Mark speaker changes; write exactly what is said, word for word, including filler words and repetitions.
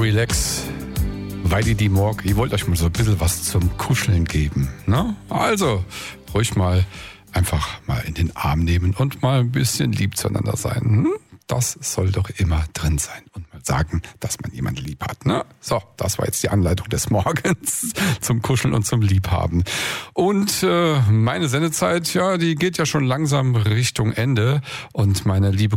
Speaker 1: Relax, weil ihr die Morgen, ich wollte euch mal so ein bisschen was zum Kuscheln geben. Ne? Also, ruhig mal einfach mal in den Arm nehmen und mal ein bisschen lieb zueinander sein. Hm? Das soll doch immer drin sein. Und mal sagen, dass man jemanden lieb hat. Ne? So, das war jetzt die Anleitung des Morgens zum Kuscheln und zum Liebhaben. Und äh, meine Sendezeit, ja, die geht ja schon langsam Richtung Ende. Und meine liebe